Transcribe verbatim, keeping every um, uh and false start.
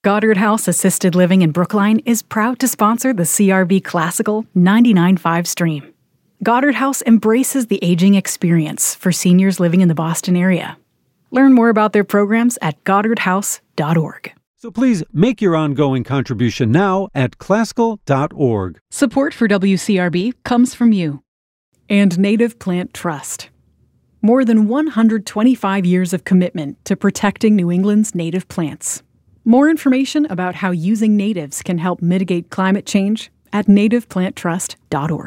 Goddard House Assisted Living in Brookline is proud to sponsor the C R B Classical ninety-nine point five stream. Goddard House embraces the aging experience for seniors living in the Boston area. Learn more about their programs at goddard house dot org. So please make your ongoing contribution now at classical dot org. Support for W C R B comes from you. And Native Plant Trust. More than one hundred twenty-five years of commitment to protecting New England's native plants. More information about how using natives can help mitigate climate change at native plant trust dot org.